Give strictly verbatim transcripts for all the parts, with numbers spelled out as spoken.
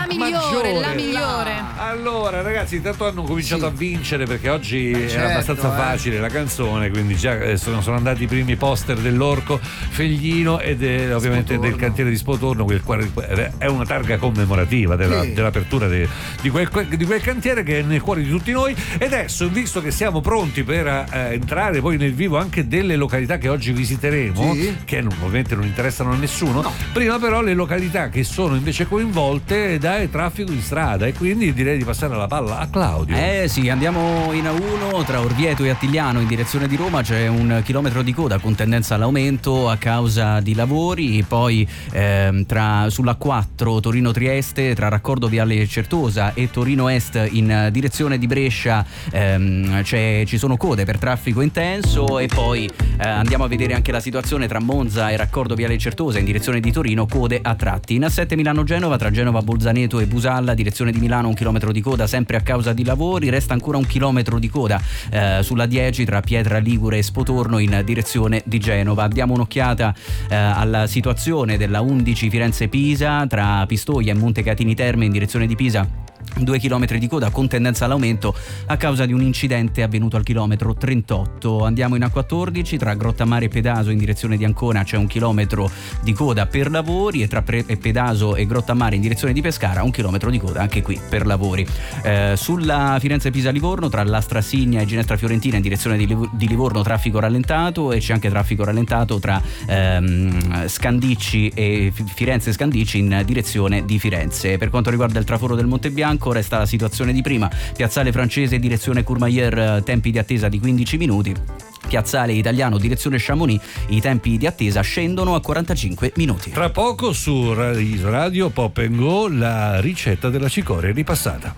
migliore, maggiore. la migliore. Allora ragazzi, intanto hanno cominciato Sì. a vincere perché oggi Ma era certo, abbastanza eh. facile la canzone, quindi già eh, sono, sono andati i primi poster dell'Orco Feglino e de- ovviamente Spotorno. del cantiere di Spotorno, quel quale è una targa commemorativa della, Sì. dell'apertura de- di, quel, di quel cantiere che è nel cuore di tutti noi. E adesso, visto che siamo pronti per eh, entrare poi nel vivo anche delle località che oggi visiteremo, Sì. che non, ovviamente non interessano a nessuno, No. prima però le località che sono invece coinvolte dal traffico in strada, e quindi direi di passare la palla a Claudio. Eh sì, andiamo in A uno tra Orvieto e Attigliano in direzione di Roma. C'è un chilometro di coda con tendenza all'aumento a causa di lavori. Poi ehm, tra, sulla quattro Torino-Trieste tra raccordo Viale Certosa e Torino Est in direzione di Brescia ehm, c'è, ci sono code per traffico intenso. E poi eh, andiamo a vedere anche la situazione tra Monza e raccordo Viale Certosa in direzione di Torino, code a tratti. In A sette Milano-Genova tra Genova Bolzaneto e Busalla direzione di Milano un chilometro di coda sempre a causa di lavori. Resta ancora un chilometro di coda eh, sulla dieci tra Pietra Ligure e Spotorno in direzione di Genova. Diamo un'occhiata eh, alla situazione della undici Firenze-Pisa tra Pistoia e Montecatini Terme in direzione di Pisa. Due chilometri di coda con tendenza all'aumento a causa di un incidente avvenuto al chilometro trentotto. Andiamo in A quattordici tra Grottamare e Pedaso in direzione di Ancona c'è un chilometro di coda per lavori, e tra Pre- Pedaso e Grottamare in direzione di Pescara un chilometro di coda anche qui per lavori. Eh, sulla Firenze-Pisa-Livorno tra Lastra Signa e Ginestra Fiorentina in direzione di, Liv- di Livorno traffico rallentato, e c'è anche traffico rallentato tra ehm, Scandicci e F- Firenze-Scandicci in direzione di Firenze. Per quanto riguarda il traforo del Monte Bianco resta la situazione di prima. Piazzale Francese direzione Courmayeur, tempi di attesa di quindici minuti. Piazzale Italiano direzione Chamonix, i tempi di attesa scendono a quarantacinque minuti. Tra poco su Radio Pop and Go la ricetta della cicoria ripassata.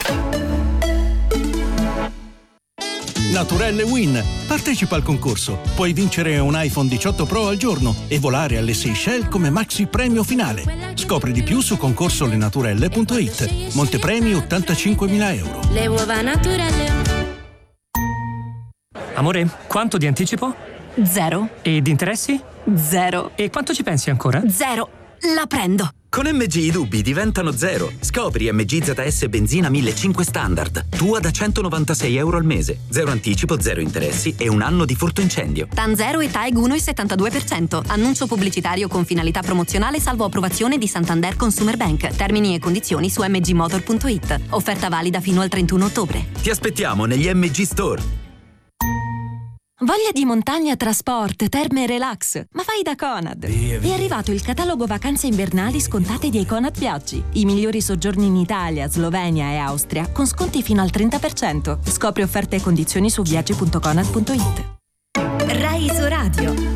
Naturelle Win. Partecipa al concorso. Puoi vincere un iPhone diciotto Pro al giorno e volare alle Seychelles come maxi premio finale. Scopri di più su concorsolenaturelle punto it. Montepremi ottantacinquemila euro. Le uova naturelle. Amore, quanto di anticipo? Zero. E di interessi? Zero. E quanto ci pensi ancora? Zero. La prendo. Con M G i dubbi diventano zero. Scopri M G Z S benzina millecinquecento standard. Tua da centonovantasei euro al mese. Zero anticipo, zero interessi e un anno di furto incendio. TAN zero e TAEG uno virgola settantadue per cento. Annuncio pubblicitario con finalità promozionale salvo approvazione di Santander Consumer Bank. Termini e condizioni su m g motor punto it. Offerta valida fino al trentuno ottobre. Ti aspettiamo negli M G Store. Voglia di montagna, trasport, terme e relax? Ma vai da Conad! È arrivato il catalogo vacanze invernali scontate di Econad Viaggi. I migliori soggiorni in Italia, Slovenia e Austria con sconti fino al trenta per cento. Scopri offerte e condizioni su viaggi punto conad punto it. Rai Isoradio.